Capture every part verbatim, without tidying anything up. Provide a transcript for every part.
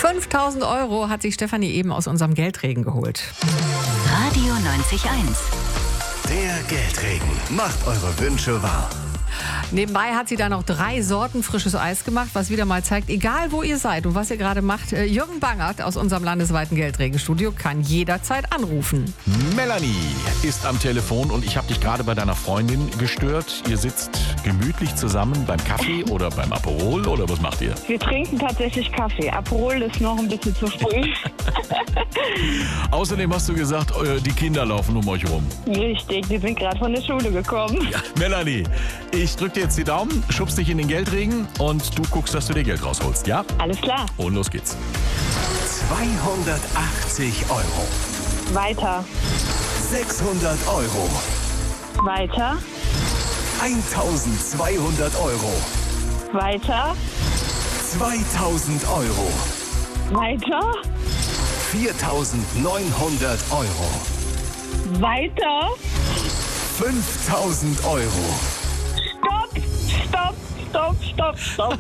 fünftausend Euro hat sich Stefanie eben aus unserem Geldregen geholt. Radio neunzig Komma eins. Der Geldregen macht eure Wünsche wahr. Nebenbei hat sie da noch drei Sorten frisches Eis gemacht, was wieder mal zeigt, egal wo ihr seid und was ihr gerade macht, Jürgen Bangert aus unserem landesweiten Geldregenstudio kann jederzeit anrufen. Melanie ist am Telefon und ich habe dich gerade bei deiner Freundin gestört. Ihr sitzt gemütlich zusammen beim Kaffee oder beim Aperol oder was macht ihr? Wir trinken tatsächlich Kaffee. Aperol ist noch ein bisschen zu früh. Außerdem hast du gesagt, die Kinder laufen um euch rum. Richtig, die sind gerade von der Schule gekommen. Ja, Melanie, ich drück dir jetzt die Daumen, schubst dich in den Geldregen und du guckst, dass du dir Geld rausholst, ja? Alles klar. Und los geht's. zweihundertachtzig Euro. Weiter. sechshundert Euro. Weiter. eintausendzweihundert Euro. Weiter. zweitausend Euro. Weiter. viertausendneunhundert Euro. Weiter. fünftausend Euro. Stopp, stopp, stopp, stopp, stopp.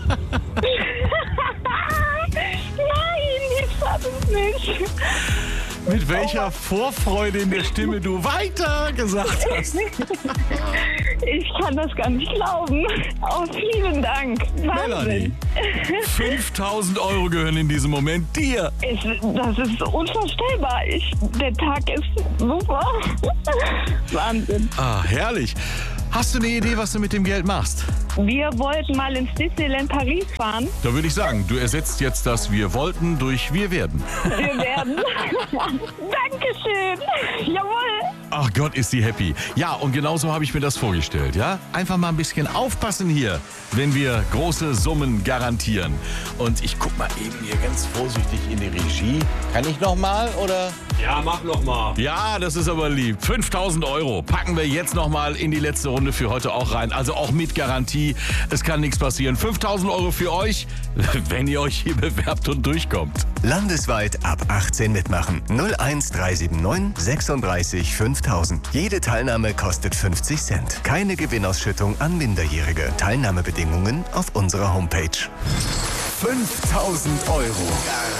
Nein, ich schaff es nicht. Mit welcher Vorfreude in der Stimme du weiter gesagt hast. Ich kann das gar nicht glauben. Oh, vielen Dank. Melanie, Wahnsinn. fünftausend Euro gehören in diesem Moment dir. Ich, das ist unvorstellbar. Ich, der Tag ist super. Wahnsinn. Ah, herrlich. Hast du eine Idee, was du mit dem Geld machst? Wir wollten mal ins Disneyland Paris fahren. Da würde ich sagen, du ersetzt jetzt das Wir wollten durch Wir werden. Wir werden. Dankeschön. Jawohl. Ach Gott, ist sie happy. Ja, und genauso habe ich mir das vorgestellt, ja? Einfach mal ein bisschen aufpassen hier, wenn wir große Summen garantieren. Und ich guck mal eben hier ganz vorsichtig in die Regie. Kann ich noch mal, oder? Ja, mach noch mal. Ja, das ist aber lieb. fünftausend Euro packen wir jetzt noch mal in die letzte Runde für heute auch rein. Also auch mit Garantie. Es kann nichts passieren. fünftausend Euro für euch, wenn ihr euch hier bewerbt und durchkommt. Landesweit ab achtzehn mitmachen. null eins drei sieben neun sechsunddreißig fünftausend. Jede Teilnahme kostet fünfzig Cent. Keine Gewinnausschüttung an Minderjährige. Teilnahmebedingungen auf unserer Homepage. fünftausend Euro.